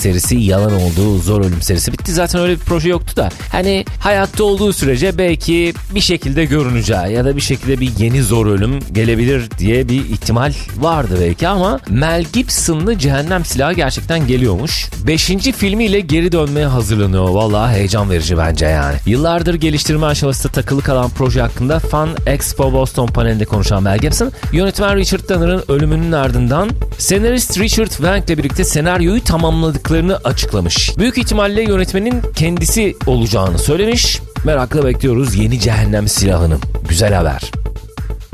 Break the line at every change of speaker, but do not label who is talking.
serisi, yalan olduğu Zor Ölüm serisi bitti. Zaten öyle bir proje yoktu da. Hani hayatta olduğu sürece belki bir şekilde görüneceği ya da bir şekilde bir yeni Zor Ölüm gelebilir diye bir ihtimal vardı belki ama Mel Gibson'lı Cehennem Silahı gerçekten geliyormuş. 5. filmiyle geri dönmeye hazırlanıyor. Vallahi heyecan verici bence yani. Yıllardır geliştirme aşamasında takılı kalan proje hakkında Fan Expo Boston panelinde konuşan Mel Gibson, yönetmen Richard Donner'ın ölümünün ardından senarist Richard Wenk ile birlikte senaryoyu tamamladıklarını açıklamış. Büyük ihtimalle yönetmenin kendisi olacağını söylemiş. Merakla bekliyoruz yeni Cehennem Silahı'nı. Güzel haber.